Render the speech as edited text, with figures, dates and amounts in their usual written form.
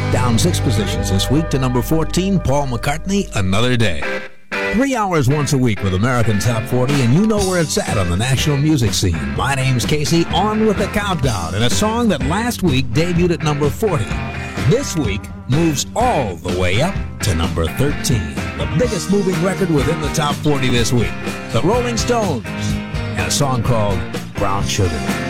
Down 6 positions this week to number 14, Paul McCartney, Another Day. 3 hours once a week with American Top 40, and you know where it's at on the national music scene. My name's Casey, on with the countdown, and a song that last week debuted at number 40. This week moves all the way up to number 13, the biggest moving record within the Top 40 this week. The Rolling Stones, and a song called Brown Sugar.